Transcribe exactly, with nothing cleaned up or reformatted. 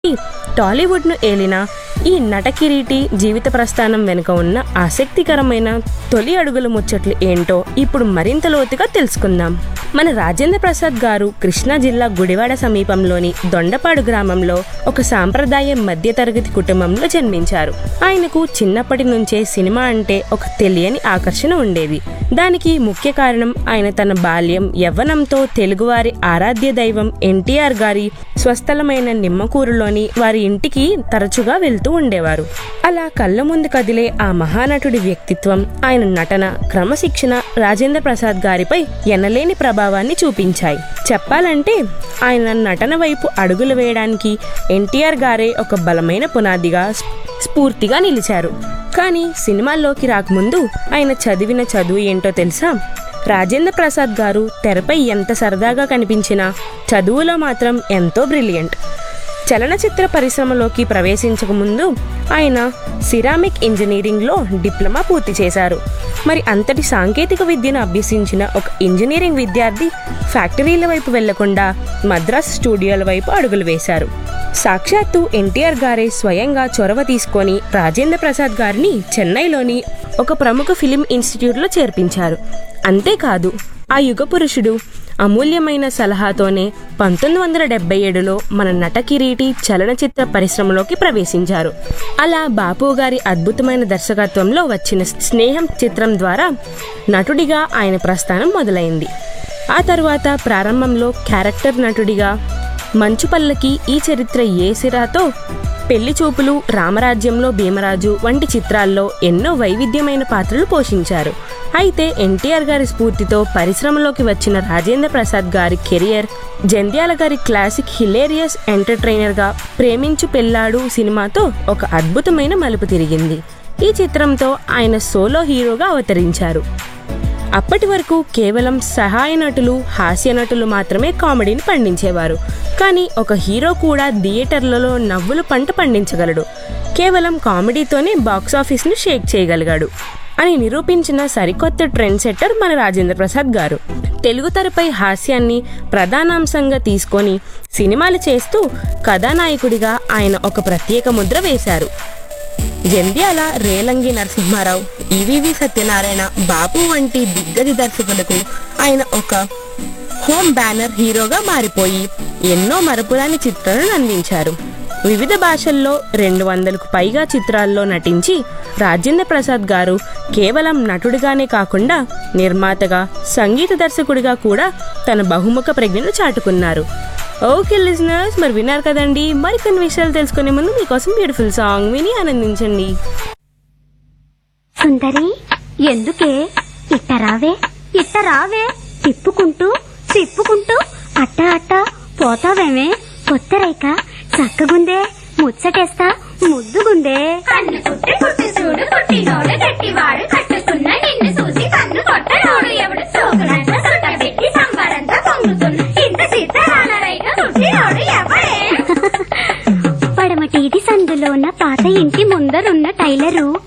టాలీవుడ్ ను ఏలిన ఈ నటకిరీటి జీవిత ప్రస్థానం వెనుక ఉన్న ఆసక్తికరమైన తొలి అడుగుల ముచ్చట్లు ఏంటో ఇప్పుడు మరింత లోతుగా తెలుసుకుందాం. మన రాజేంద్ర ప్రసాద్ గారు కృష్ణా జిల్లా గుడివాడ సమీపంలోని దొండపాడు గ్రామంలో ఒక సాంప్రదాయ మధ్యతరగతి కుటుంబంలో జన్మించారు. ఆయనకు చిన్నప్పటి నుంచే సినిమా అంటే ఒక తెలియని ఆకర్షణ ఉండేది. దానికి ముఖ్య కారణం ఆయన తన బాల్యం యవ్వనంతో తెలుగువారి ఆరాధ్య దైవం ఎన్టీఆర్ గారి స్వస్థలమైన నిమ్మకూరులోని వారి ఇంటికి తరచుగా వెళ్తూ ఉండేవారు. అలా కళ్ళ ముందు కదిలే ఆ మహానటుడి వ్యక్తిత్వం, ఆయన నటన, క్రమశిక్షణ రాజేంద్ర ప్రసాద్ గారిపై ఎనలేని ప్రభావాన్ని చూపించాయి. చెప్పాలంటే ఆయన నటన వైపు అడుగులు వేయడానికి ఎన్టీఆర్ గారే ఒక బలమైన పునాదిగా, స్ఫూర్తిగా నిలిచారు. కానీ సినిమాల్లోకి రాకముందు ఆయన చదివిన చదువు ఏంటో తెలుసా? రాజేంద్ర ప్రసాద్ గారు తెరపై ఎంత సరదాగా కనిపించినా చదువులో మాత్రం ఎంతో బ్రిలియంట్. చలనచిత్ర పరిశ్రమలోకి ప్రవేశించక ముందు ఆయన సిరామిక్ ఇంజనీరింగ్లో డిప్లొమా పూర్తి చేశారు. మరి అంతటి సాంకేతిక విద్యను అభ్యసించిన ఒక ఇంజనీరింగ్ విద్యార్థి ఫ్యాక్టరీల వైపు వెళ్లకుండా మద్రాస్ స్టూడియోల వైపు అడుగులు వేశారు. సాక్షాత్తు ఎన్టీఆర్ గారే స్వయంగా చొరవ తీసుకొని రాజేంద్ర ప్రసాద్ గారిని చెన్నైలోని ఒక ప్రముఖ ఫిలిం ఇన్స్టిట్యూట్లో చేర్పించారు. అంతేకాదు ఆ యుగ పురుషుడు అమూల్యమైన సలహాతోనే పంతొమ్మిది వందల డెబ్బై ఏడులో మన నటకిరీటి చలనచిత్ర పరిశ్రమలోకి ప్రవేశించారు. అలా బాపు గారి అద్భుతమైన దర్శకత్వంలో వచ్చిన స్నేహం చిత్రం ద్వారా నటుడిగా ఆయన ప్రస్థానం మొదలైంది. ఆ తర్వాత ప్రారంభంలో క్యారెక్టర్ నటుడిగా మంచుపల్లకి, ఈ చరిత్ర ఏ సిరాతో, పెళ్లి చూపులు, రామరాజ్యంలో భీమరాజు వంటి చిత్రాల్లో ఎన్నో వైవిధ్యమైన పాత్రలు పోషించారు. అయితే ఎన్టీఆర్ గారి స్ఫూర్తితో పరిశ్రమలోకి వచ్చిన రాజేంద్ర ప్రసాద్ గారి కెరియర్ జంధ్యాల గారి క్లాసిక్ హిలేరియస్ ఎంటర్టైనర్ గా ప్రేమించు పెళ్ళాడు సినిమాతో ఒక అద్భుతమైన మలుపు తిరిగింది. ఈ చిత్రంతో ఆయన సోలో హీరోగా అవతరించారు. అప్పటి వరకు కేవలం సహాయ నటులు, హాస్య నటులు మాత్రమే కామెడీని పండించేవారు. కానీ ఒక హీరో కూడా థియేటర్లలో నవ్వులు పంట పండించగలడు, కేవలం కామెడీతోనే బాక్సాఫీస్ ను షేక్ చేయగలిగాడు అని నిరూపించిన సరికొత్త ట్రెండ్ సెట్టర్ మన రాజేంద్ర ప్రసాద్ గారు. తెలుగు తెరపై హాస్యాన్ని ప్రధానాంశంగా తీసుకొని సినిమాలు చేస్తూ కథానాయకుడిగా ఆయన ఒక ప్రత్యేక ముద్ర వేశారు. జంధ్యాల, రేలంగి నరసింహారావు, ఈవీవి సత్యనారాయణ, బాపు వంటి దిగ్గజ దర్శకులకు ఆయన ఒక హోమ్ బ్యానర్ హీరోగా మారిపోయి ఎన్నో మరపురాని చిత్రాలను అందించారు. వివిధ భాషల్లో రెండు వందలకు పైగా చిత్రాల్లో నటించి రాజేంద్ర ప్రసాద్ గారు కేవలం నటుడిగానే కాకుండా నిర్మాతగా, సంగీత దర్శకుడిగా కూడా తన బహుముఖ ప్రజ్ఞను చాటుకున్నారు. ఓకే లిజనర్స్, మరి విన్నారు కదండి. మరికొన్ని విషయాలు తెలుసుకునే ముందు మీకోసం బ్యూటిఫుల్ సాంగ్ విని ఆనందించండి. సుందరి, ఎందుకే ఇట్టరావే ఇట్టరావే తిప్పుకుంటూ తిప్పుకుంటూ అట్ట అట్ట పోతావేమే? కొత్త రేఖ చక్కగుందే, ముచ్చటేస్తా ముద్దుగుందే. కన్ను కుట్టి కుట్టి చూడు కుట్టినోడు గట్టివాడు కట్టుకున్న నిన్ను చూసి కన్ను కొట్టనోడు ఎవడు సోకులంతా సుట్టబెట్టి సంబరంతా పొంగుతున్న ఇంత సీతారాల రైక కుట్టినోడు ఎవడే? పడమటిది సందులోన పాత ఇంటి ముందరున్న టైలరు